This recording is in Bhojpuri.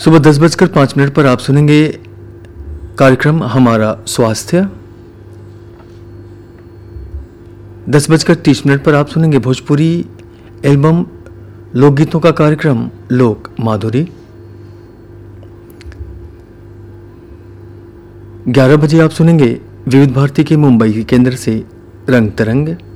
सुबह 10:05 पर आप सुनेंगे कार्यक्रम हमारा स्वास्थ्य। 10:30 पर आप सुनेंगे भोजपुरी एल्बम लोकगीतों का कार्यक्रम लोक माधुरी। 11 बजे आप सुनेंगे विविध भारती के मुंबई के केंद्र से रंग तरंग।